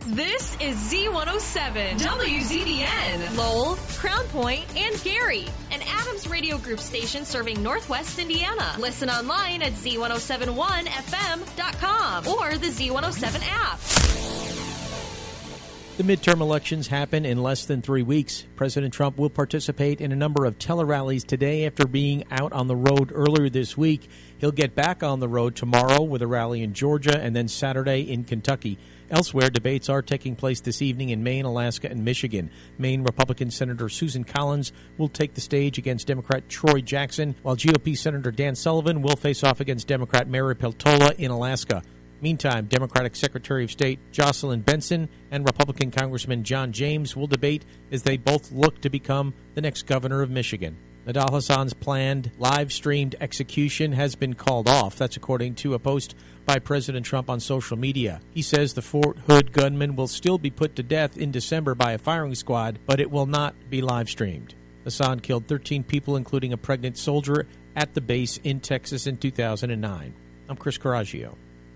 This is Z107, WZDN, Lowell, Crown Point, and Gary, an Adams Radio Group station serving Northwest Indiana. Listen online at Z1071FM.com or the Z107 app. The midterm elections happen in less than 3 weeks. President Trump will participate in a number of tele-rallies today after being out on the road earlier this week. He'll get back on the road tomorrow with a rally in Georgia and then Saturday in Kentucky. Elsewhere, debates are taking place this evening in Maine, Alaska, and Michigan. Maine Republican Senator Susan Collins will take the stage against Democrat Troy Jackson, while GOP Senator Dan Sullivan will face off against Democrat Mary Peltola in Alaska. Meantime, Democratic Secretary of State Jocelyn Benson and Republican Congressman John James will debate as they both look to become the next governor of Michigan. Nidal Hasan's planned live-streamed execution has been called off. That's according to a post by President Trump on social media. He says the Fort Hood gunman will still be put to death in December by a firing squad, but it will not be live-streamed. Hasan killed 13 people, including a pregnant soldier, at the base in Texas in 2009. I'm Chris Coraggio.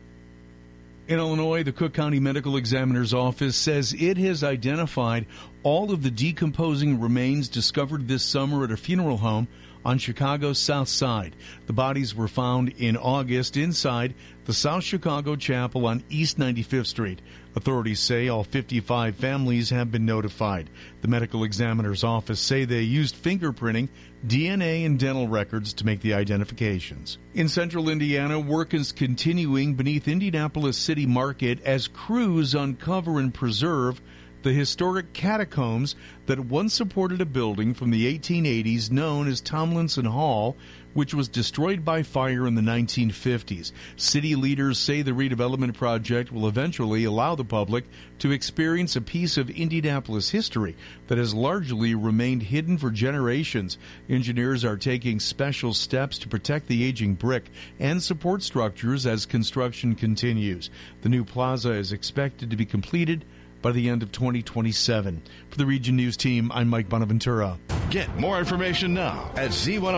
In Illinois, the Cook County Medical Examiner's Office says it has identified all of the decomposing remains discovered this summer at a funeral home on Chicago's South Side. The bodies were found in August inside the South Chicago Chapel on East 95th Street. Authorities say all 55 families have been notified. The Medical Examiner's Office say they used fingerprinting, DNA, and dental records to make the identifications. In central Indiana, work is continuing beneath Indianapolis City Market as crews uncover and preserve the historic catacombs that once supported a building from the 1880s known as Tomlinson Hall, which was destroyed by fire in the 1950s. City leaders say the redevelopment project will eventually allow the public to experience a piece of Indianapolis history that has largely remained hidden for generations. Engineers are taking special steps to protect the aging brick and support structures as construction continues. The new plaza is expected to be completed by the end of 2027. For the Region News team, I'm Mike Bonaventura. Get more information now at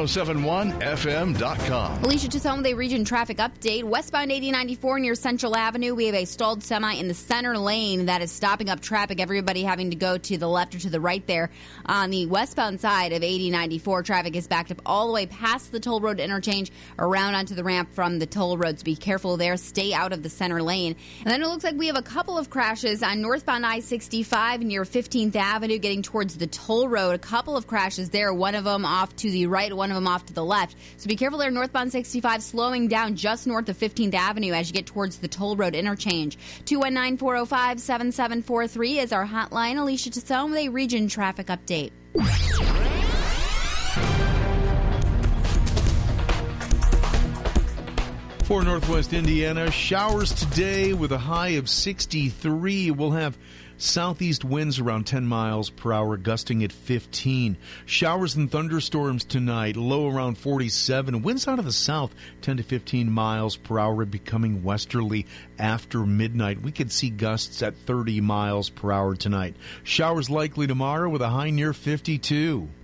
Z1071FM.com. Alicia Chisholm, the Region Traffic Update. Westbound 8094 near Central Avenue. We have a stalled semi in the center lane that is stopping up traffic. Everybody having to go to the left or to the right there. On the westbound side of 8094, traffic is backed up all the way past the toll road interchange, around onto the ramp from the toll roads. Be careful there. Stay out of the center lane. And then it looks like we have a couple of crashes on northbound I-65 near 15th Avenue, getting towards the toll road. A couple of crashes there, one of them off to the right, one of them off to the left. So be careful there, northbound 65, slowing down just north of 15th Avenue as you get towards the toll road interchange. 219-405-7743 is our hotline. Alicia Tassone with a Region Traffic Update. For Northwest Indiana, showers today with a high of 63. We'll have southeast winds around 10 miles per hour, gusting at 15. Showers and thunderstorms tonight, low around 47. Winds out of the south, 10 to 15 miles per hour, becoming westerly after midnight. We could see gusts at 30 miles per hour tonight. Showers likely tomorrow with a high near 52.